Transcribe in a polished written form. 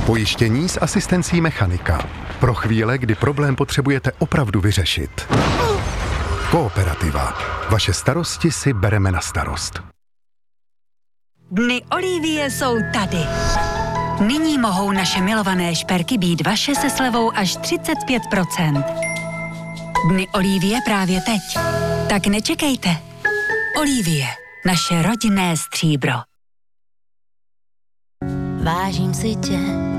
Pojištění s asistencí mechanika. Pro chvíle, kdy problém potřebujete opravdu vyřešit. Kooperativa. Vaše starosti si bereme na starost. Dny Olivie jsou tady. Nyní mohou naše milované šperky být vaše se slevou až 35%. Dny Olivie právě teď. Tak nečekejte. Olivie, naše rodinné stříbro. Vážím si tě,